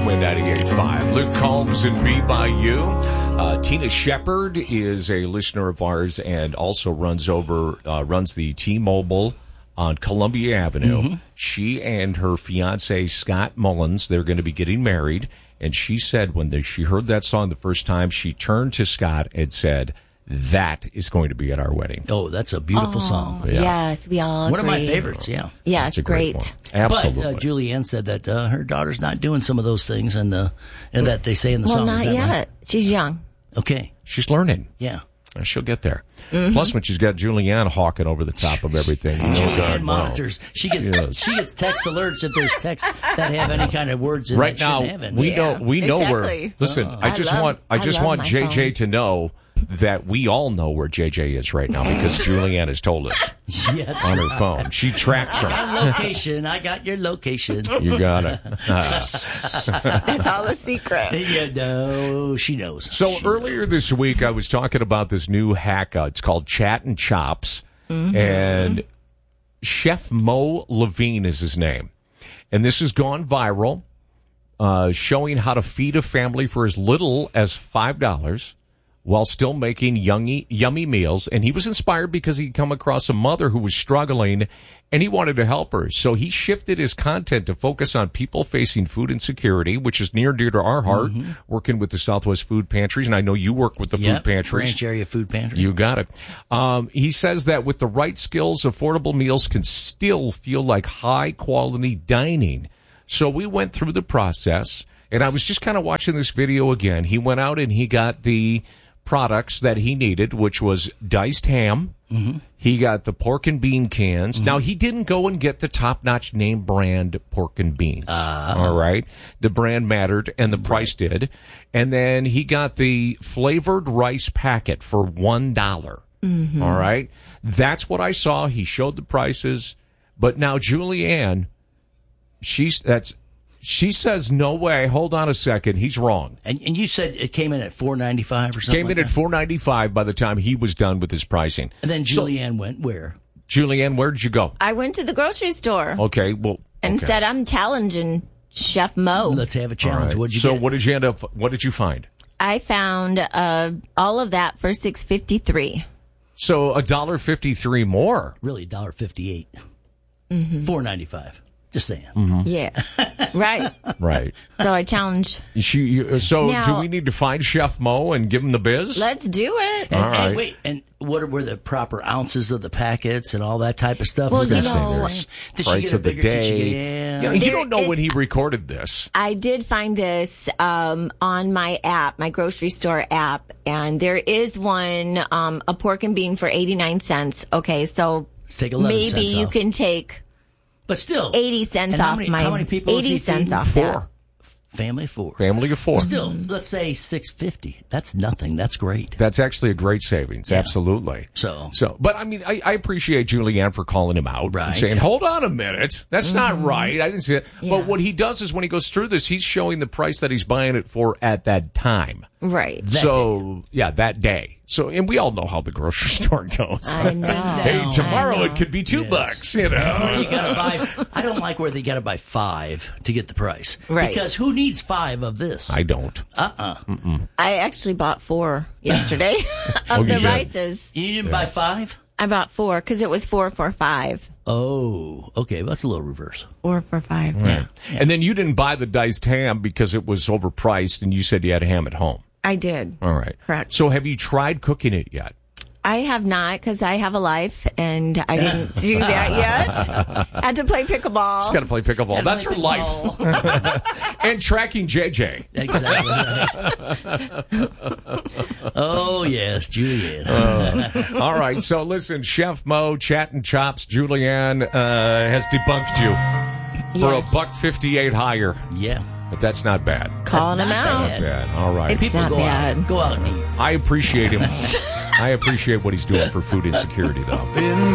Win 98.5. Luke Combs and Be By You. Tina Shepard is a listener of ours and also runs the T-Mobile on Columbia Avenue. Mm-hmm. She and her fiancé, Scott Mullins, they're going to be getting married. And she said when she heard that song the first time, she turned to Scott and said, that is going to be at our wedding. Oh, that's a beautiful song. Yeah. Yes, we all agree. One of my favorites, yeah. Yeah, it's great. Absolutely. But Julianne said that her daughter's not doing some of those things and that they say in the song. Well, not yet. Right? She's young. Okay. She's learning. Yeah. She'll get there. Mm-hmm. Plus, when she's got Julianne hawking over the top of everything. Julianne monitors. She gets text alerts if there's text that have any kind of words in it. Right now, we know exactly. where. Listen, I just want JJ to know that we all know where JJ is right now because Julianne has told us on her phone. She tracks her. I got your location. You got it. That's all a secret. Yeah, no, she knows. So earlier this week, I was talking about this new hack. It's called Chat and Chops. Mm-hmm. And Chef Mo Levine is his name. And this has gone viral, showing how to feed a family for as little as $5. While still making yummy meals. And he was inspired because he'd come across a mother who was struggling and he wanted to help her. So he shifted his content to focus on people facing food insecurity, which is near and dear to our heart, working with the Southwest Food Pantries. And I know you work with the food pantries. Branch area food pantry. You got it. He says that with the right skills, affordable meals can still feel like high quality dining. So we went through the process and I was just kind of watching this video again. He went out and he got the products that he needed, which was diced ham. Mm-hmm. He got the pork and bean cans. Mm-hmm. Now, he didn't go and get the top-notch name brand pork and beans. All right. The brand mattered and the price did. And then he got the flavored rice packet for $1. Mm-hmm. All right. That's what I saw. He showed the prices. But now Julianne, she says, no way. Hold on a second. He's wrong. And you said it came in at $4.95 or something. Came in at $4.95 by the time he was done with his pricing. And then Julianne went where? Julianne, where did you go? I went to the grocery store. Okay, well, and said I'm challenging Chef Mo. Let's have a challenge. Right. What did you What did you find? I found all of that for $6.53. So $1.53 more. Really, $1.58. Mm-hmm. $4.95. Just saying. Mm-hmm. Yeah. Right. Right. So I challenge. Now, do we need to find Chef Mo and give him the biz? Let's do it. And wait, and what were the proper ounces of the packets and all that type of stuff? Well, did price of the day. You don't know when he recorded this. I did find this on my app, my grocery store app, and there is one, a pork and bean for 89 cents. Okay, so let's take 11 maybe cents you off. can take... But still, 80 cents off my. How many people? 80 cents off 4. that. Family of 4. Family of 4. Still, let's say $6.50. That's nothing. That's great. That's actually a great savings. Yeah. Absolutely. So, but I mean, I appreciate Julianne for calling him out and saying, "Hold on a minute, that's not right. I didn't see it." Yeah. But what he does is when he goes through this, he's showing the price that he's buying it for at that time. Right. That day. So, and we all know how the grocery store goes. I know. Hey, tomorrow it could be $2, you know. You gotta buy, I don't like where they gotta buy 5 to get the price. Right. Because who needs 5 of this? I don't. I actually bought 4 yesterday of the rices. You didn't buy 5? I bought 4 because it was 4 for $5. Oh, okay. That's a little reverse. 4 for $5. Right. And then you didn't buy the diced ham because it was overpriced and you said you had ham at home. I did. All right. Correct. So have you tried cooking it yet? I have not because I have a life and I didn't do that yet. I had to play pickleball. She's got to play pickleball. That's her life. And tracking JJ. Exactly. Oh, yes, Julianne. All right. So listen, Chef Mo, Chat and Chops, Julianne has debunked you for $1.58 higher. Yeah. But that's not bad. Calling him out. Not bad. All right. It's People not go bad. Out. Go out and eat. I appreciate him. I appreciate what he's doing for food insecurity, though.